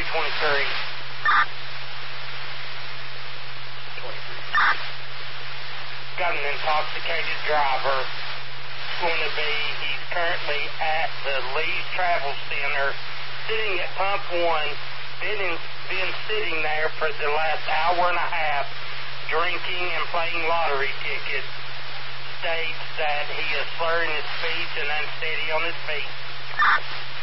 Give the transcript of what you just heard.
Got an intoxicated driver. He's currently at the Lee's Travel Center, sitting at Pump 1, been sitting there for the last hour and a half, drinking and playing lottery tickets. States that he is slurring his speech and unsteady on his feet.